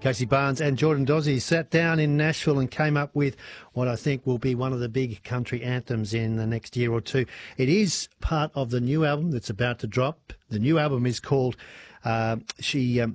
Casey Barnes and Jordan Dozzi sat down in Nashville and came up with what I think will be one of the big country anthems in the next year or two. It is part of the new album that's about to drop. The new album is called is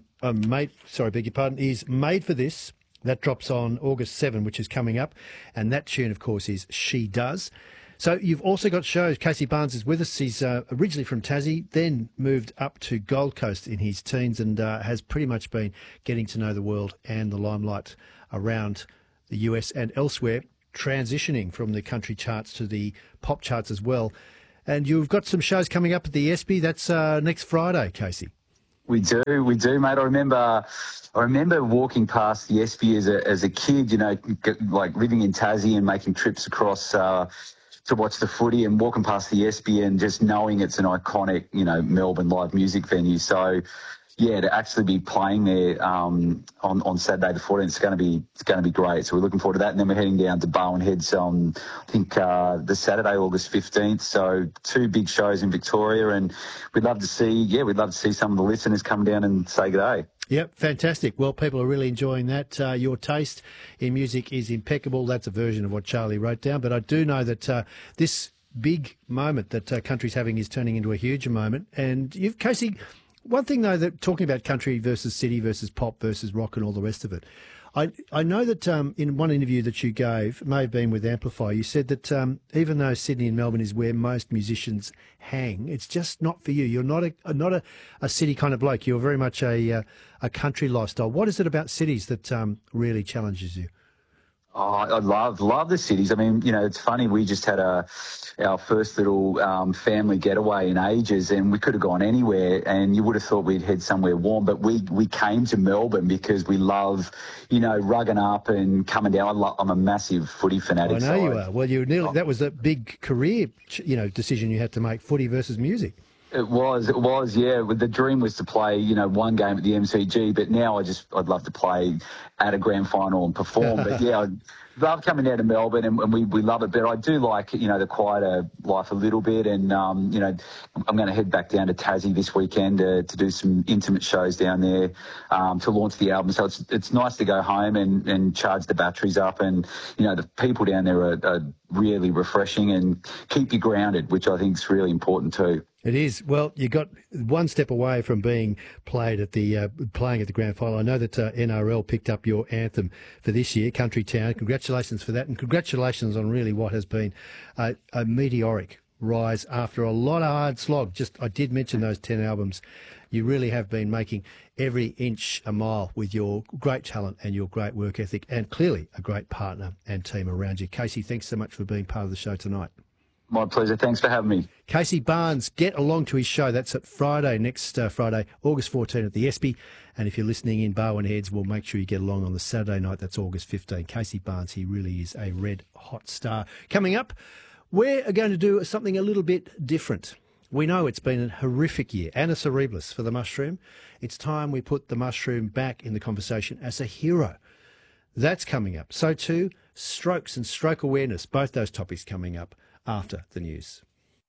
Made for This. That drops on August 7, which is coming up. And that tune, of course, is She Does. So you've also got shows. Casey Barnes is with us. He's originally from Tassie, then moved up to Gold Coast in his teens and has pretty much been getting to know the world and the limelight around the US and elsewhere, transitioning from the country charts to the pop charts as well. And you've got some shows coming up at the ESPY. That's next Friday, Casey. We do, mate. I remember walking past the ESPY as a kid, you know, like living in Tassie and making trips across to watch the footy and walking past the ESPY and just knowing it's an iconic, you know, Melbourne live music venue. So, yeah, to actually be playing there on Saturday the 14th, it's going to be great. So we're looking forward to that. And then we're heading down to Barwon Heads on, I think, the Saturday, August 15th. So 2 big shows in Victoria, and we'd love to see some of the listeners come down and say good day. Yep, fantastic. Well, people are really enjoying that. Your taste in music is impeccable. That's a version of what Charlie wrote down. But I do know that this big moment that country's having is turning into a huge moment. And you've, Casey, one thing, though, that talking about country versus city versus pop versus rock and all the rest of it, I know that in one interview that you gave, it may have been with Amplify, you said that even though Sydney and Melbourne is where most musicians hang, it's just not for you. You're not a city kind of bloke. You're very much a country lifestyle. What is it about cities that really challenges you? Oh, I love the cities. I mean, you know, it's funny. We just had our first little family getaway in ages, and we could have gone anywhere. And you would have thought we'd head somewhere warm, but we came to Melbourne because we love, you know, rugging up and coming down. I'm a massive footy fanatic. I know you are. Well, that was a big career, you know, decision you had to make: footy versus music. It was, yeah. The dream was to play, you know, one game at the MCG, but now I'd love to play at a grand final and perform. But yeah, I love coming down to Melbourne, and we love it. But I do like, you know, the quieter life a little bit, and you know, I'm going to head back down to Tassie this weekend to do some intimate shows down there to launch the album. So it's nice to go home and charge the batteries up, and you know, the people down there are really refreshing and keep you grounded, which I think is really important too. It is. Well, you got one step away from being playing at the grand final. I know that NRL picked up your anthem for this year, Country Town. Congratulations for that, and congratulations on really what has been a meteoric rise after a lot of hard slog. I did mention those 10 albums. You really have been making every inch a mile with your great talent and your great work ethic, and clearly a great partner and team around you. Casey, thanks so much for being part of the show tonight. My pleasure. Thanks for having me. Casey Barnes, get along to his show. That's at Friday, next Friday, August 14 at the ESPY. And if you're listening in Barwon Heads, we'll make sure you get along on the Saturday night. That's August 15. Casey Barnes, he really is a red hot star. Coming up, we're going to do something a little bit different. We know it's been a horrific year, annus horribilis for the mushroom. It's time we put the mushroom back in the conversation as a hero. That's coming up. So too, strokes and stroke awareness, both those topics coming up after the news.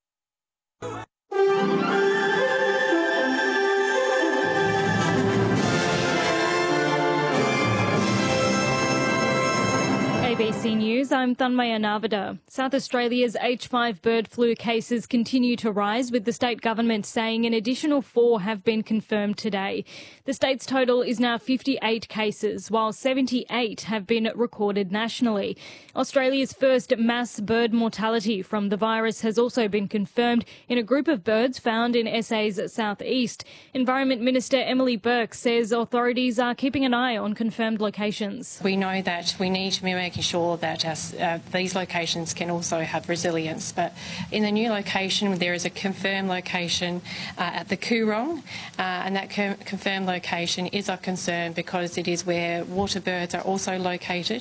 ABC News, I'm Thanmaya Navada. South Australia's H5 bird flu cases continue to rise, with the state government saying an additional 4 have been confirmed today. The state's total is now 58 cases, while 78 have been recorded nationally. Australia's first mass bird mortality from the virus has also been confirmed in a group of birds found in SA's southeast. Environment Minister Emily Burke says authorities are keeping an eye on confirmed locations. We know that we need to be making sure that these locations can also have resilience. But in the new location, there is a confirmed location at the Coorong, and that confirmed location is of concern because it is where water birds are also located.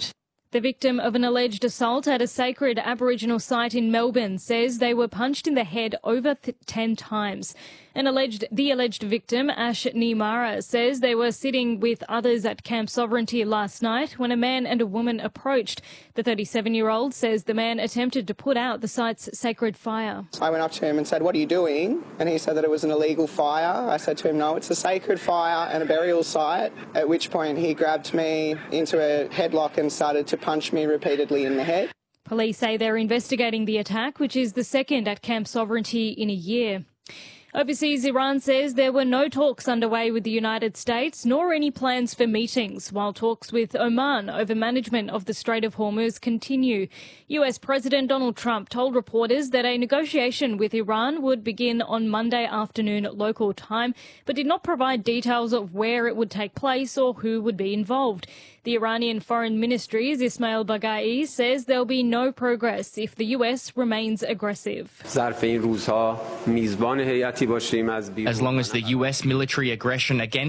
The victim of an alleged assault at a sacred Aboriginal site in Melbourne says they were punched in the head over 10 times. The alleged victim, Ash Niemara, says they were sitting with others at Camp Sovereignty last night when a man and a woman approached. The 37-year-old says the man attempted to put out the site's sacred fire. I went up to him and said, "What are you doing?" And he said that it was an illegal fire. I said to him, "No, it's a sacred fire and a burial site," at which point he grabbed me into a headlock and started to punch me repeatedly in the head. Police say they're investigating the attack, which is the second at Camp Sovereignty in a year. Overseas, Iran says there were no talks underway with the United States, nor any plans for meetings, while talks with Oman over management of the Strait of Hormuz continue. US President Donald Trump told reporters that a negotiation with Iran would begin on Monday afternoon local time, but did not provide details of where it would take place or who would be involved. The Iranian Foreign Ministry's Ismail Baghai says there'll be no progress if the US remains aggressive. As long as the US military aggression against